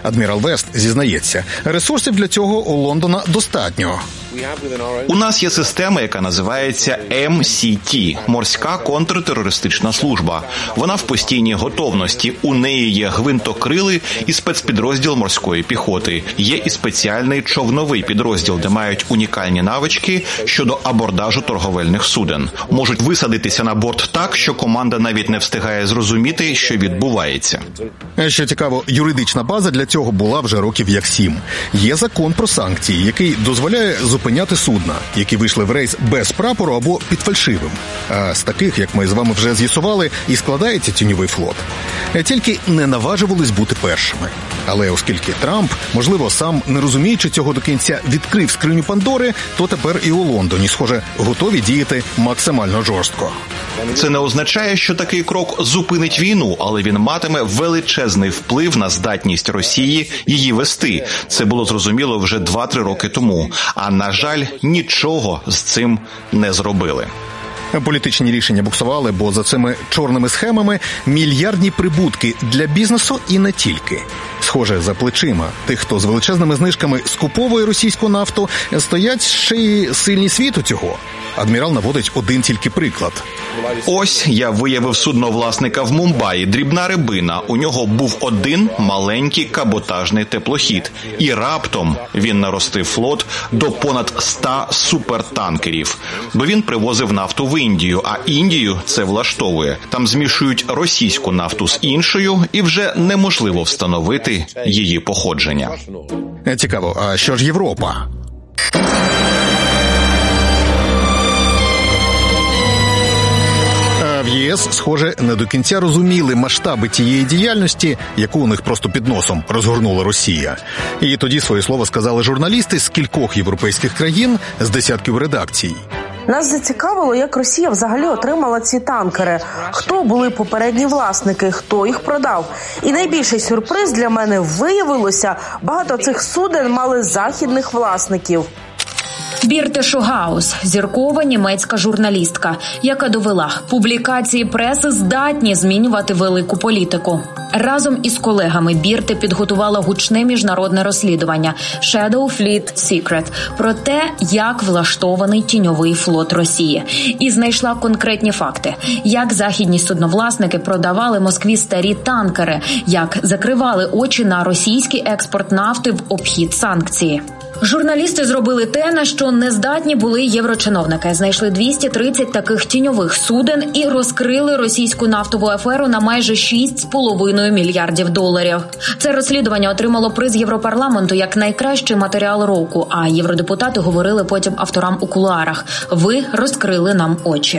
Адмірал Вест зізнається, ресурсів для цього у Лондона достатньо. У нас є система, яка називається МСТ – Морська контртерористична служба. Вона в постійній готовності. У неї є гвинтокрили і спецпідрозділ морської піхоти. Є і спеціальний човновий підрозділ, де мають унікальні навички щодо абордажу торговельних суден. Можуть висадитися на борт так, що команда навіть не встигає зрозуміти, що відбувається. Що цікаво, юридична база для цього була вже років як 7. Є закон про санкції, який дозволяє зупиняти судна, які вийшли в рейс без прапору або під фальшивим. А з таких, як ми з вами вже з'ясували, і складається тіньовий флот. Тільки не наважувались бути першими. Але оскільки Трамп, можливо, сам не розуміючи цього до кінця, відкрив скриню Пандори, то тепер і у Лондоні, схоже, готові діяти максимально жорстко. Це не означає, що такий крок зупинить війну, але він матиме величезний вплив на здатність Росії її вести. Це було зрозуміло вже 2-3 роки тому. А, на жаль, нічого з цим не зробили. Політичні рішення буксували, бо за цими чорними схемами мільярдні прибутки для бізнесу і не тільки. Схоже, за плечима тих, хто з величезними знижками скуповує російську нафту, стоять ще й сильні світу цього. Адмірал наводить один тільки приклад. Ось я виявив судновласника в Мумбаї, дрібна рибина. У нього був один маленький каботажний теплохід. І раптом він наростив флот до понад 100 супертанкерів. Бо він привозив нафту в Індію, а Індію це влаштовує. Там змішують російську нафту з іншою, і вже неможливо встановити її походження. Цікаво, а що ж Європа? В ЄС, схоже, не до кінця розуміли масштаби тієї діяльності, яку у них просто під носом розгорнула Росія. І тоді своє слово сказали журналісти з кількох європейських країн, з десятків редакцій. Нас зацікавило, як Росія взагалі отримала ці танкери, хто були попередні власники, хто їх продав. І найбільший сюрприз для мене виявилося, багато цих суден мали західних власників. Бірте Шогаус – зіркова німецька журналістка, яка довела, публікації преси здатні змінювати велику політику. Разом із колегами Бірте підготувала гучне міжнародне розслідування «Shadow Fleet Secret» про те, як влаштований тіньовий флот Росії. І знайшла конкретні факти, як західні судновласники продавали Москві старі танкери, як закривали очі на російський експорт нафти в обхід санкцій. Журналісти зробили те, на що не здатні були єврочиновники. Знайшли 230 таких тіньових суден і розкрили російську нафтову аферу на майже $6,5 мільярдів. Це розслідування отримало приз Європарламенту як найкращий матеріал року, а євродепутати говорили потім авторам у кулуарах: «Ви розкрили нам очі».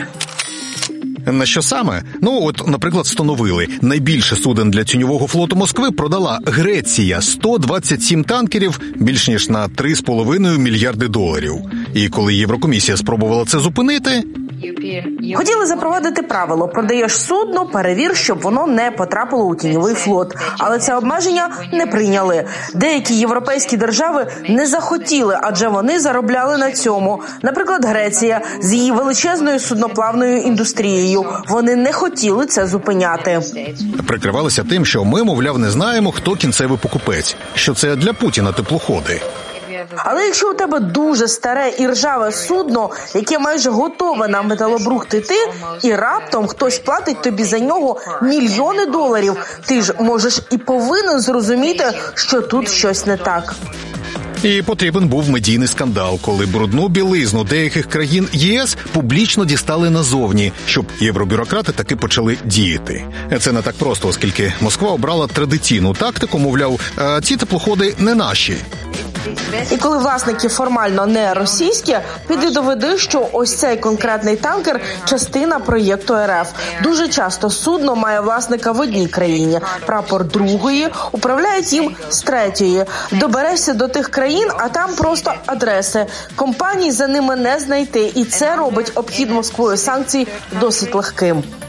На що саме? Наприклад, встановили. Найбільше суден для тіньового флоту Москви продала Греція – 127 танкерів, більш ніж на $3,5 мільярди. І коли Єврокомісія спробувала це зупинити... Хотіли запровадити правило: продаєш судно, перевір, щоб воно не потрапило у тіньовий флот. Але це обмеження не прийняли. Деякі європейські держави не захотіли, адже вони заробляли на цьому. Наприклад, Греція з її величезною судноплавною індустрією. Вони не хотіли це зупиняти. Прикривалися тим, що ми, мовляв, не знаємо, хто кінцевий покупець, що це для Путіна теплоходи. Але якщо у тебе дуже старе і ржаве судно, яке майже готове на металобрухт іти, і раптом хтось платить тобі за нього мільйони доларів, ти ж можеш і повинен зрозуміти, що тут щось не так. І потрібен був медійний скандал, коли брудну білизну деяких країн ЄС публічно дістали назовні, щоб євробюрократи таки почали діяти. Це не так просто, оскільки Москва обрала традиційну тактику, мовляв, ці теплоходи не наші. І коли власники формально не російські, піди доведи, що ось цей конкретний танкер – частина проєкту РФ. Дуже часто судно має власника в одній країні, прапор другої, управляють їм з третьої. Доберешся до тих країн, а там просто адреси. Компаній за ними не знайти, і це робить обхід Москвою санкцій досить легким.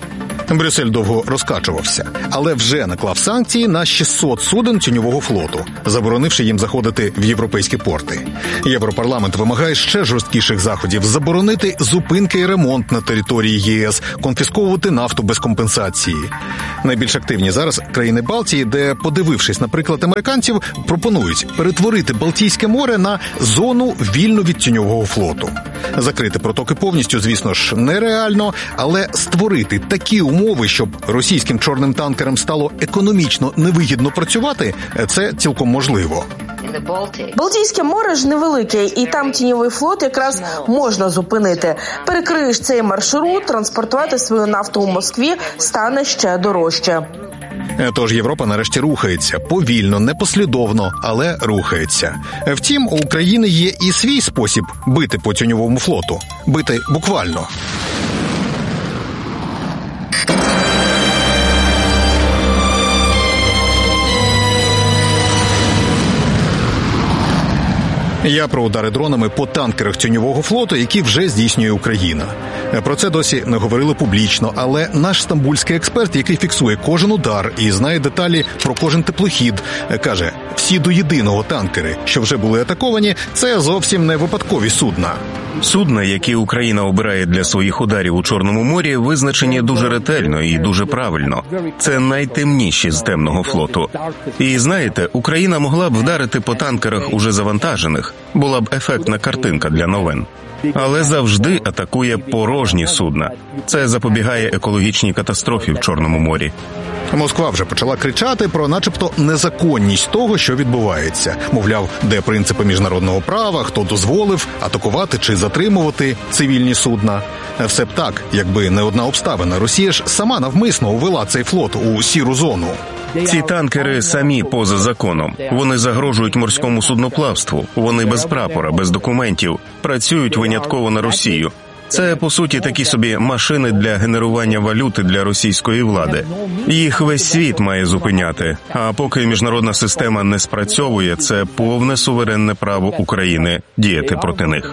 Брюссель довго розкачувався, але вже наклав санкції на 600 суден тіньового флоту, заборонивши їм заходити в європейські порти. Європарламент вимагає ще жорсткіших заходів: заборонити зупинки і ремонт на території ЄС, конфісковувати нафту без компенсації. Найбільш активні зараз країни Балтії, де, подивившись на приклад американців, пропонують перетворити Балтійське море на зону вільну від тіньового флоту. Закрити протоки повністю, звісно ж, нереально, але створити такі умови, щоб російським чорним танкерам стало економічно невигідно працювати, це цілком можливо. Балтійське море ж невелике, і там тіньовий флот якраз можна зупинити. Перекриєш цей маршрут, транспортувати свою нафту у Москві стане ще дорожче. Тож Європа нарешті рухається. Повільно, непослідовно, але рухається. Втім, у України є і свій спосіб бити по тіньовому флоту. Бити буквально. Я про удари дронами по танкерах тіньового флоту, які вже здійснює Україна. Про це досі не говорили публічно, але наш стамбульський експерт, який фіксує кожен удар і знає деталі про кожен теплохід, каже, всі до єдиного танкери, що вже були атаковані, це зовсім не випадкові судна. Судна, які Україна обирає для своїх ударів у Чорному морі, визначені дуже ретельно і дуже правильно. Це найтемніші з темного флоту. І знаєте, Україна могла б вдарити по танкерах уже завантажених. Була б ефектна картинка для новин. Але завжди атакує порожні судна. Це запобігає екологічній катастрофі в Чорному морі. Москва вже почала кричати про начебто незаконність того, що відбувається. Мовляв, де принципи міжнародного права, хто дозволив атакувати чи затримувати цивільні судна. Все б так, якби не одна обставина. Росія ж сама навмисно увела цей флот у сіру зону. Ці танкери самі поза законом. Вони загрожують морському судноплавству. Вони без прапора, без документів. Працюють винятково на Росію. Це, по суті, такі собі машини для генерування валюти для російської влади. Їх весь світ має зупиняти. А поки міжнародна система не спрацьовує, це повне суверенне право України діяти проти них.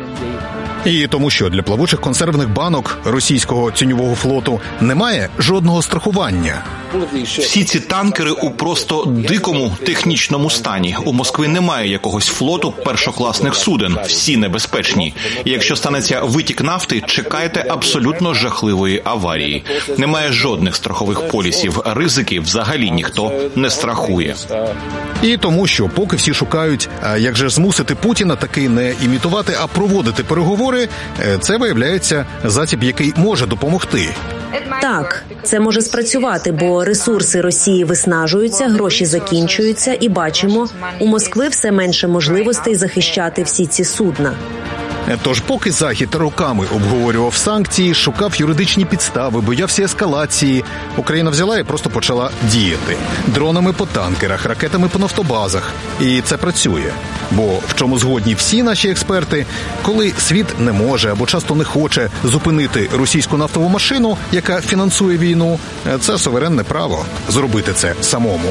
І тому що для плавучих консервних банок російського тіньового флоту немає жодного страхування. Всі ці танкери у просто дикому технічному стані. У Москви немає якогось флоту першокласних суден. Всі небезпечні. І якщо станеться витік нафти, чекайте абсолютно жахливої аварії. Немає жодних страхових полісів. Ризики взагалі ніхто не страхує. І тому що поки всі шукають, як же змусити Путіна таки не імітувати, а проводити переговори, це виявляється засіб, який може допомогти. Так, це може спрацювати, бо ресурси Росії виснажуються, гроші закінчуються і бачимо, у Москви все менше можливостей захищати всі ці судна. Тож поки Захід роками обговорював санкції, шукав юридичні підстави, боявся ескалації, Україна взяла і просто почала діяти. Дронами по танкерах, ракетами по нафтобазах. І це працює. Бо в чому згодні всі наші експерти, коли світ не може або часто не хоче зупинити російську нафтову машину, яка фінансує війну, це суверенне право зробити це самому.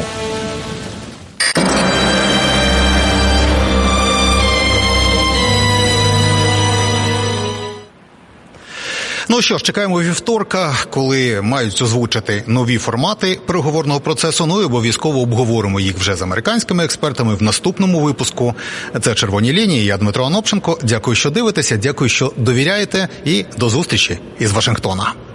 Ну що ж, чекаємо вівторка, коли мають озвучити нові формати переговорного процесу. Ну і обов'язково обговоримо їх вже з американськими експертами в наступному випуску. Це «Червоні лінії». Я Дмитро Анопченко. Дякую, що дивитеся, дякую, що довіряєте. І до зустрічі із Вашингтона.